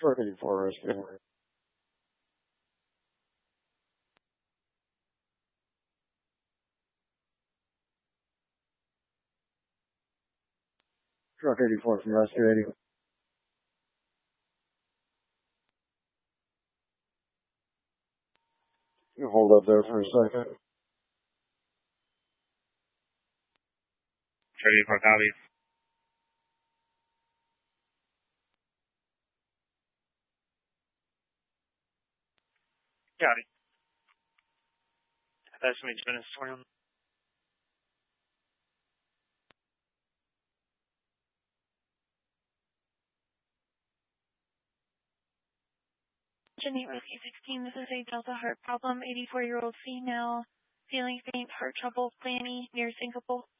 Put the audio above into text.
Short 84 rescue. Truck 84 from Rescue 80. You hold up there for a second. Truck 84 copies. Got it. That's me, Jonas Swim. Jenny Rescue 16, this is a Delta heart problem, 84-year-old female, feeling faint, heart trouble, clammy, near syncopal.